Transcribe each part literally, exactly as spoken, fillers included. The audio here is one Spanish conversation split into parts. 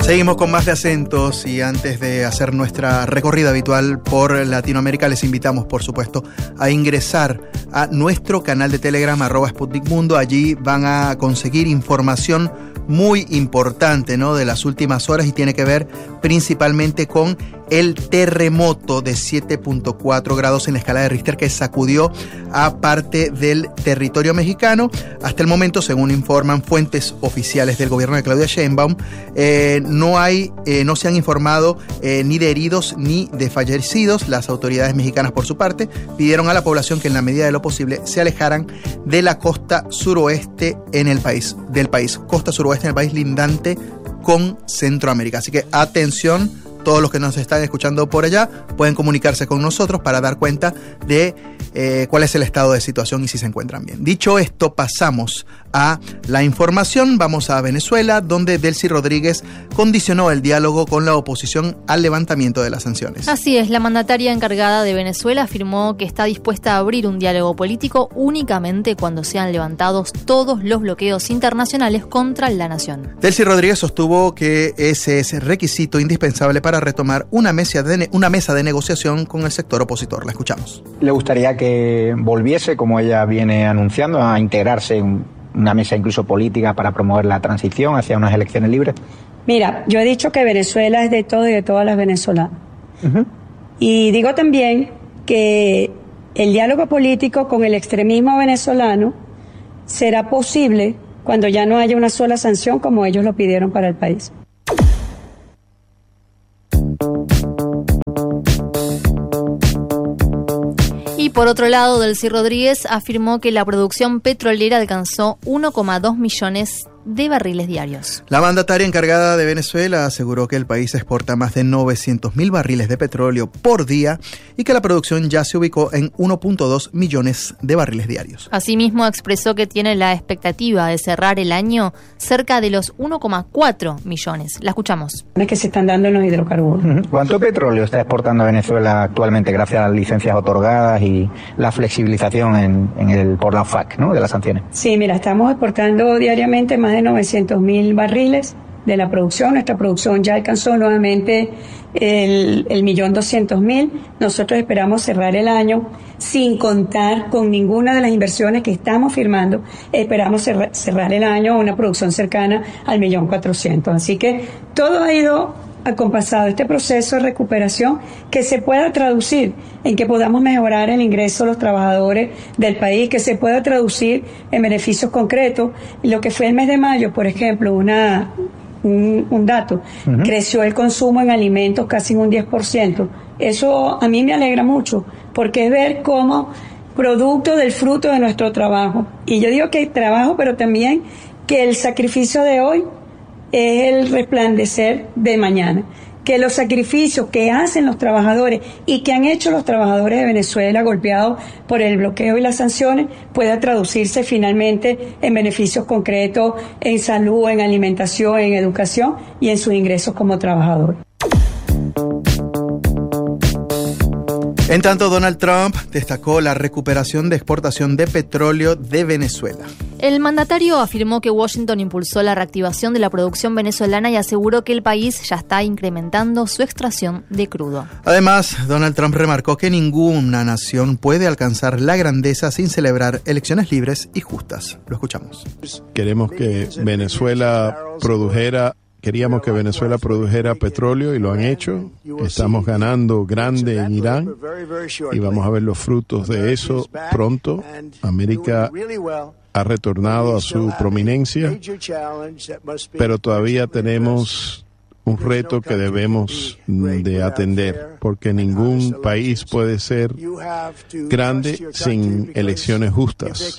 Seguimos con más de acentos y antes de hacer nuestra recorrida habitual por Latinoamérica les invitamos, por supuesto, a ingresar a nuestro canal de Telegram, arroba Sputnik Mundo. Allí van a conseguir información muy importante, ¿no?, de las últimas horas y tiene que ver principalmente con el terremoto de siete punto cuatro grados en la escala de Richter que sacudió a parte del territorio mexicano. Hasta el momento, según informan fuentes oficiales del gobierno de Claudia Sheinbaum, eh, no hay, eh, no se han informado eh, ni de heridos ni de fallecidos. Las autoridades mexicanas, por su parte, pidieron a la población que en la medida de lo posible se alejaran de la costa suroeste en el país, del país, costa suroeste en el país lindante con Centroamérica. Así que atención, todos los que nos están escuchando por allá pueden comunicarse con nosotros para dar cuenta de eh, cuál es el estado de situación y si se encuentran bien. Dicho esto, pasamos a la información. Vamos a Venezuela, donde Delcy Rodríguez condicionó el diálogo con la oposición al levantamiento de las sanciones. Así es, la mandataria encargada de Venezuela afirmó que está dispuesta a abrir un diálogo político únicamente cuando sean levantados todos los bloqueos internacionales contra la nación. Delcy Rodríguez sostuvo que ese es el requisito indispensable para retomar una mesa de, una mesa de negociación con el sector opositor. La escuchamos. Le gustaría que volviese, como ella viene anunciando, a integrarse en una mesa incluso política para promover la transición hacia unas elecciones libres. Mira, yo he dicho que Venezuela es de todo y de todas las venezolanas. Uh-huh. Y digo también que el diálogo político con el extremismo venezolano será posible cuando ya no haya una sola sanción como ellos lo pidieron para el país. Y por otro lado, Delcy Rodríguez afirmó que la producción petrolera alcanzó uno coma dos millones de barriles diarios. La mandataria encargada de Venezuela aseguró que el país exporta más de novecientos mil barriles de petróleo por día y que la producción ya se ubicó en uno punto dos millones de barriles diarios. Asimismo, expresó que tiene la expectativa de cerrar el año cerca de los uno coma cuatro millones. La escuchamos. Es que se están dando en los hidrocarburos. ¿Cuánto petróleo está exportando Venezuela actualmente gracias a las licencias otorgadas y la flexibilización en, en el, por la O F A C, ¿no?, de las sanciones? Sí, mira, estamos exportando diariamente más de novecientos mil barriles de la producción. Nuestra producción ya alcanzó nuevamente el, el millón doscientos mil. Nosotros esperamos cerrar el año sin contar con ninguna de las inversiones que estamos firmando. Esperamos cerrar, cerrar el año a una producción cercana al millón cuatrocientos. Así que todo ha ido acompasado este proceso de recuperación que se pueda traducir en que podamos mejorar el ingreso de los trabajadores del país, que se pueda traducir en beneficios concretos. Lo que fue el mes de mayo, por ejemplo, una un, un dato, uh-huh. creció el consumo en alimentos casi en un diez por ciento. Eso a mí me alegra mucho, porque es ver cómo producto del fruto de nuestro trabajo, y yo digo que hay trabajo, pero también que el sacrificio de hoy es el resplandecer de mañana, que los sacrificios que hacen los trabajadores y que han hecho los trabajadores de Venezuela golpeados por el bloqueo y las sanciones pueda traducirse finalmente en beneficios concretos en salud, en alimentación, en educación y en sus ingresos como trabajadores. En tanto, Donald Trump destacó la recuperación de exportación de petróleo de Venezuela. El mandatario afirmó que Washington impulsó la reactivación de la producción venezolana y aseguró que el país ya está incrementando su extracción de crudo. Además, Donald Trump remarcó que ninguna nación puede alcanzar la grandeza sin celebrar elecciones libres y justas. Lo escuchamos. Queremos que Venezuela produjera Queríamos que Venezuela produjera petróleo y lo han hecho. Estamos ganando grande en Irán y vamos a ver los frutos de eso pronto. América ha retornado a su prominencia, pero todavía tenemos un reto que debemos de atender, porque ningún país puede ser grande sin elecciones justas.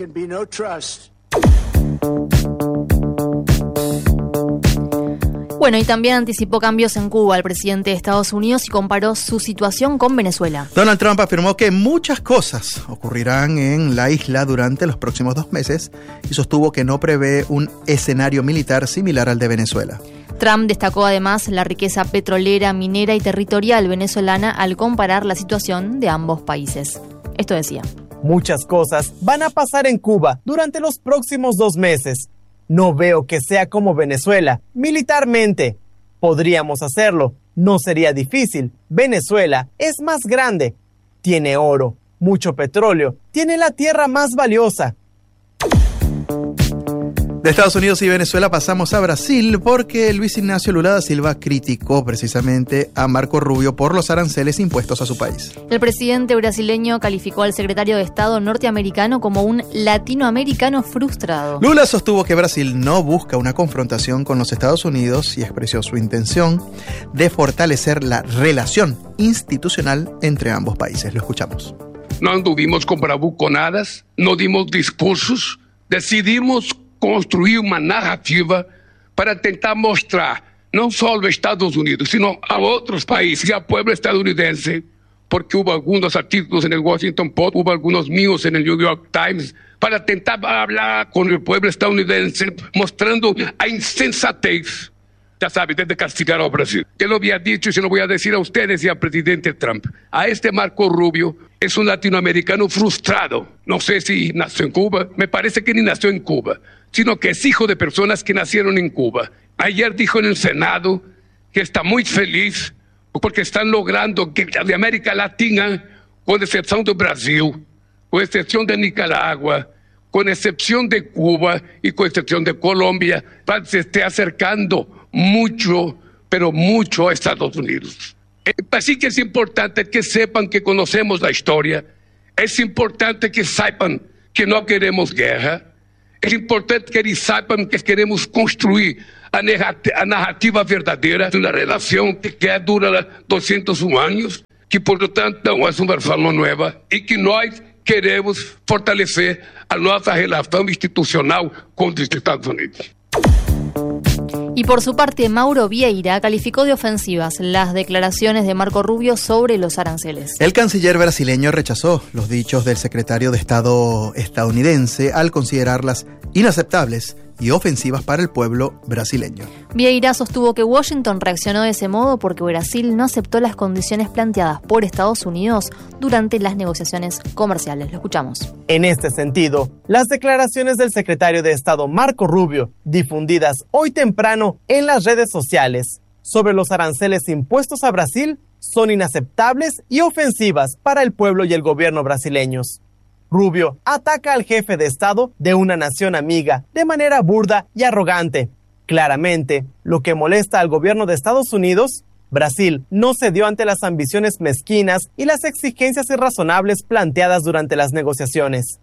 Bueno, y también anticipó cambios en Cuba el presidente de Estados Unidos y comparó su situación con Venezuela. Donald Trump afirmó que muchas cosas ocurrirán en la isla durante los próximos dos meses y sostuvo que no prevé un escenario militar similar al de Venezuela. Trump destacó además la riqueza petrolera, minera y territorial venezolana al comparar la situación de ambos países. Esto decía. Muchas cosas van a pasar en Cuba durante los próximos dos meses. No veo que sea como Venezuela, militarmente. Podríamos hacerlo, no sería difícil. Venezuela es más grande, tiene oro, mucho petróleo, tiene la tierra más valiosa. De Estados Unidos y Venezuela pasamos a Brasil porque Luis Ignacio Lula da Silva criticó precisamente a Marco Rubio por los aranceles impuestos a su país. El presidente brasileño calificó al secretario de Estado norteamericano como un latinoamericano frustrado. Lula sostuvo que Brasil no busca una confrontación con los Estados Unidos y expresó su intención de fortalecer la relación institucional entre ambos países. Lo escuchamos. No anduvimos con bravuconadas, no dimos discursos, decidimos construir uma narrativa para tentar mostrar não só aos Estados Unidos, sino a outros países e ao povo estadunidense, porque houve alguns artigos no Washington Post, houve alguns meus no New York Times, para tentar falar com o povo estadunidense, mostrando a insensatez, já sabe, desde castigar ao Brasil. Eu lo había dicho y se lo voy a decir a ustedes y al presidente Trump. A este Marco Rubio es un latinoamericano frustrado. No sé si nació en Cuba, me parece que ni nació en Cuba, sino que es hijo de personas que nacieron en Cuba. Ayer dijo en el Senado que está muy feliz porque están logrando que de América Latina, con excepción de Brasil, con excepción de Nicaragua, con excepción de Cuba y con excepción de Colombia, se esté acercando mucho, pero mucho a Estados Unidos. Así que es importante que sepan que conocemos la historia, es importante que sepan que no queremos guerra, es importante que eles saibam que queremos construir a narrativa verdadeira de uma relação que dura doscientos anos, que, por tanto, não é uma forma nova e que nós queremos fortalecer a nossa relação institucional com os Estados Unidos. Y por su parte, Mauro Vieira calificó de ofensivas las declaraciones de Marco Rubio sobre los aranceles. El canciller brasileño rechazó los dichos del secretario de Estado estadounidense al considerarlas inaceptables y ofensivas para el pueblo brasileño. Vieira sostuvo que Washington reaccionó de ese modo porque Brasil no aceptó las condiciones planteadas por Estados Unidos durante las negociaciones comerciales. Lo escuchamos. En este sentido, las declaraciones del secretario de Estado Marco Rubio, difundidas hoy temprano en las redes sociales sobre los aranceles impuestos a Brasil, son inaceptables y ofensivas para el pueblo y el gobierno brasileños. Rubio ataca al jefe de Estado de una nación amiga de manera burda y arrogante. Claramente, lo que molesta al gobierno de Estados Unidos, Brasil no cedió ante las ambiciones mezquinas y las exigencias irrazonables planteadas durante las negociaciones.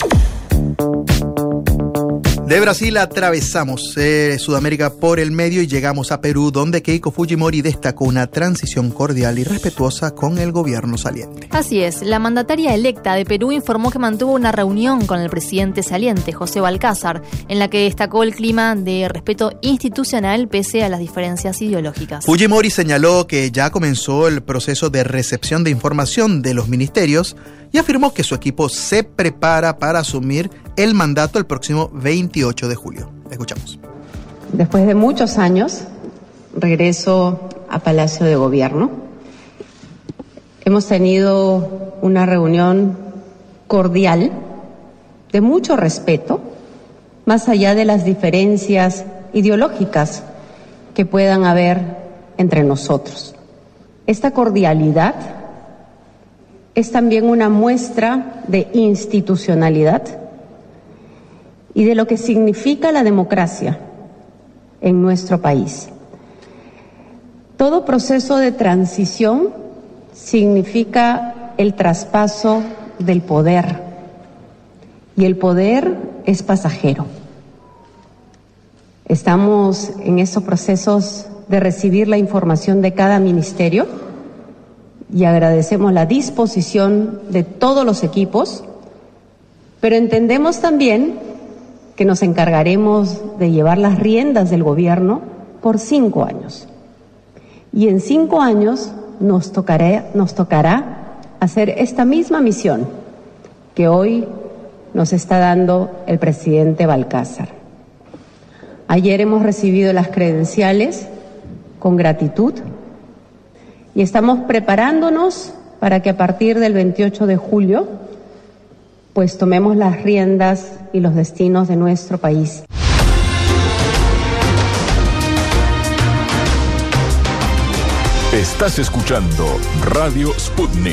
De Brasil atravesamos eh, Sudamérica por el medio y llegamos a Perú, donde Keiko Fujimori destacó una transición cordial y respetuosa con el gobierno saliente. Así es, la mandataria electa de Perú informó que mantuvo una reunión con el presidente saliente, José Balcázar, en la que destacó el clima de respeto institucional pese a las diferencias ideológicas. Fujimori señaló que ya comenzó el proceso de recepción de información de los ministerios y afirmó que su equipo se prepara para asumir el mandato el próximo veintiocho de julio. Escuchamos. Después de muchos años, regreso a Palacio de Gobierno. Hemos tenido una reunión cordial, de mucho respeto, más allá de las diferencias ideológicas que puedan haber entre nosotros. Esta cordialidad es también una muestra de institucionalidad y de lo que significa la democracia en nuestro país. Todo proceso de transición significa el traspaso del poder, y el poder es pasajero. Estamos en estos procesos de recibir la información de cada ministerio y agradecemos la disposición de todos los equipos, pero entendemos también que nos encargaremos de llevar las riendas del gobierno por cinco años. Y en cinco años nos tocará, nos tocará hacer esta misma misión que hoy nos está dando el presidente Balcázar. Ayer hemos recibido las credenciales con gratitud y estamos preparándonos para que a partir del veintiocho de julio pues tomemos las riendas y los destinos de nuestro país. Estás escuchando Radio Sputnik.